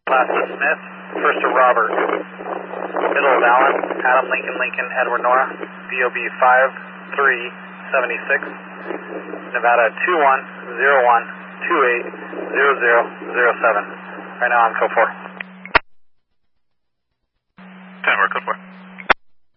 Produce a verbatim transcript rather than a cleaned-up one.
Last is Smith, first to Robert. Middle is Allen, Adam Lincoln Lincoln Edward Nora, V O B five three seven six, Nevada two one zero one two eight zero zero zero seven. Right now I'm code four. ten, we're code four.